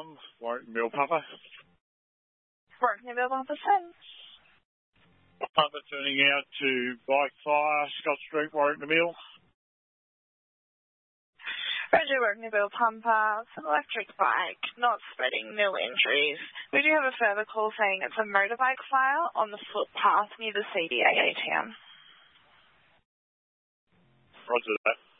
Warrington Mill Papa. Warrington Mill Papa, thanks. Papa turning out to bike fire, Scott Street, Warrington Mill. Roger, Warrington Mill Pumper, it's an electric bike, not spreading, nil injuries. We do have a further call saying it's a motorbike fire on the footpath near the CDA ATM. Roger that.